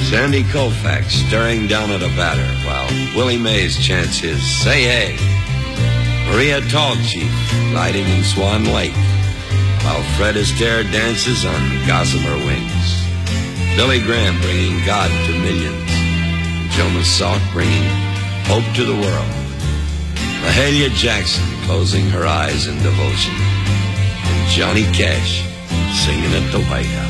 Sandy Koufax staring down at a batter while Willie Mays chants his "Say Hey." Maria Tall Chief gliding in Swan Lake while Fred Astaire dances on gossamer wings. Billy Graham bringing God to millions. Jonas Salk bringing hope to the world. Mahalia Jackson closing her eyes in devotion. And Johnny Cash singing at the White House.